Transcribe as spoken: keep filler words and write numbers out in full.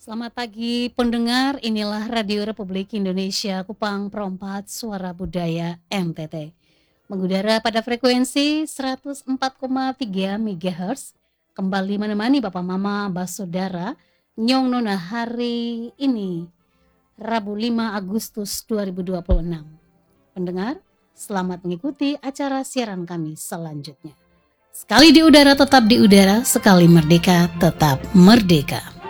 Selamat pagi pendengar, inilah Radio Republik Indonesia Kupang Perompat Suara Budaya N T T. Mengudara pada frekuensi seratus empat koma tiga megahertz, kembali menemani Bapak Mama, Mbak Saudara, Nyong Nona hari ini, Rabu lima Agustus dua ribu dua puluh enam. Pendengar, selamat mengikuti acara siaran kami selanjutnya. Sekali di udara tetap di udara, sekali merdeka tetap merdeka.